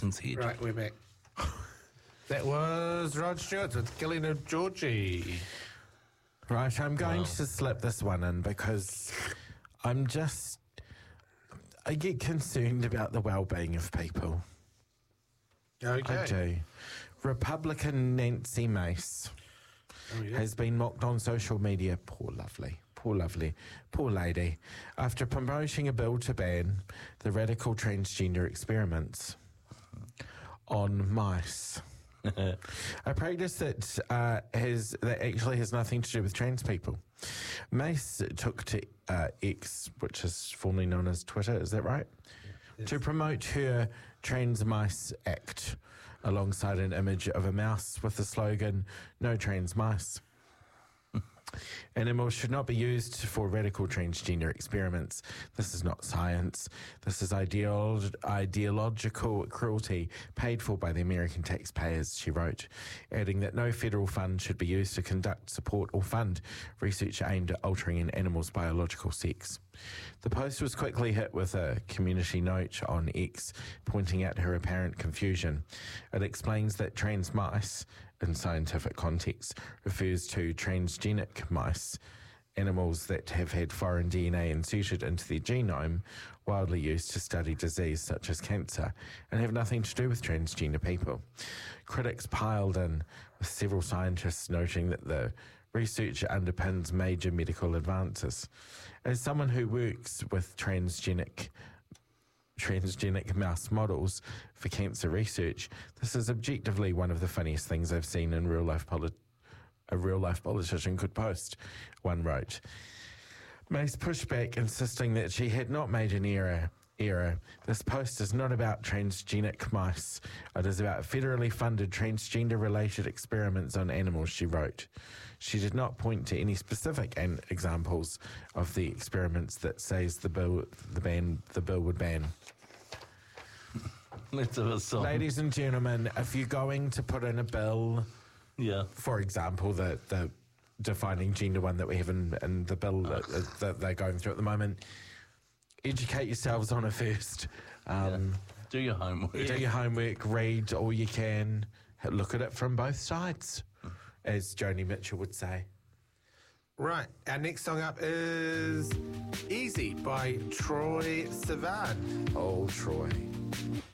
Jason's head. Right, we're back. That was Rod Stewart with Killing of Georgie. Right, I'm going to slip this one in because I get concerned about the well-being of people. Okay. I do. Republican Nancy Mace has been mocked on social media. Poor lovely, poor lady. After promoting a bill to ban the radical transgender experiments on mice. A practice that actually has nothing to do with trans people. Mace took to X, which is formerly known as Twitter, is that right? Yes. To promote her Trans Mice Act alongside an image of a mouse with the slogan, "No trans mice." Animals should not be used for radical transgender experiments. This is not science. This is ideological cruelty paid for by the American taxpayers, she wrote, adding that no federal fund should be used to conduct, support or fund research aimed at altering an animal's biological sex. The post was quickly hit with a community note on X, pointing out her apparent confusion. It explains that trans mice, in scientific context, refers to transgenic mice, animals that have had foreign DNA inserted into their genome, widely used to study disease such as cancer, and have nothing to do with transgender people. Critics piled in, with several scientists noting that the research underpins major medical advances. As someone who works with transgenic mouse models for cancer research, this is objectively one of the funniest things I've seen in real life. A real life politician could post, one wrote. Mace pushed back, insisting that she had not made an error. This post is not about transgenic mice. It is about federally funded transgender-related experiments on animals, she wrote. She did not point to any specific examples of the experiments that says the bill would ban. Let's have a song. Ladies and gentlemen, if you're going to put in a bill, for example, the defining gender one that we have in the bill that they're going through at the moment, educate yourselves on it first. Do your homework. Do your homework, read all you can, look at it from both sides, as Joni Mitchell would say. Right, our next song up is Easy by Troye Sivan. Oh, Troy.